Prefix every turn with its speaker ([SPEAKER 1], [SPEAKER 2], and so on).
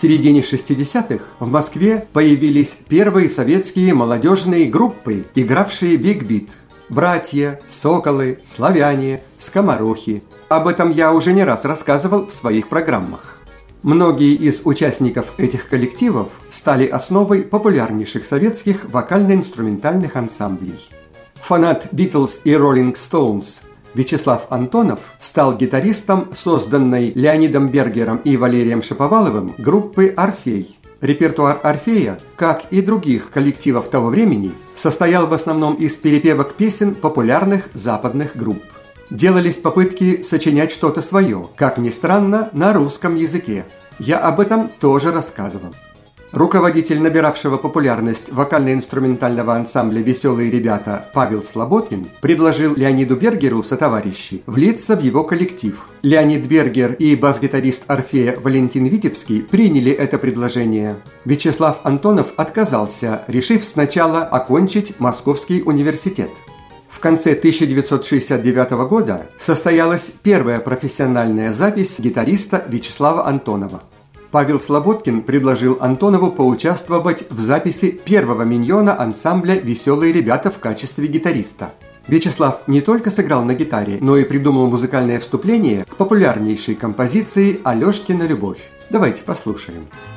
[SPEAKER 1] середине 60-х в Москве появились первые советские молодежные группы, игравшие биг-бит. Братья, Соколы, Славяне, Скоморохи. Об этом я уже не раз рассказывал в своих программах. Многие из участников этих коллективов стали основой популярнейших советских вокально-инструментальных ансамблей. Фанат Битлз и Роллинг Стоунс Вячеслав Антонов стал гитаристом созданной Леонидом Бергером и Валерием Шаповаловым группы «Орфей». Репертуар «Орфея», как и других коллективов того времени, состоял в основном из перепевок песен популярных западных групп. Делались попытки сочинять что-то свое, как ни странно, на русском языке. Я об этом тоже рассказывал. Руководитель набиравшего популярность вокально-инструментального ансамбля «Веселые ребята» Павел Слободкин предложил Леониду Бергеру сотоварищи влиться в его коллектив. Леонид Бергер и бас-гитарист «Орфея» Валентин Витебский приняли это предложение. Вячеслав Антонов отказался, решив сначала окончить Московский университет. В конце 1969 года состоялась первая профессиональная запись гитариста Вячеслава Антонова. Павел Слободкин предложил Антонову поучаствовать в записи первого миньона ансамбля «Веселые ребята» в качестве гитариста. Вячеслав не только сыграл на гитаре, но и придумал музыкальное вступление к популярнейшей композиции «Алешкина любовь». Давайте послушаем.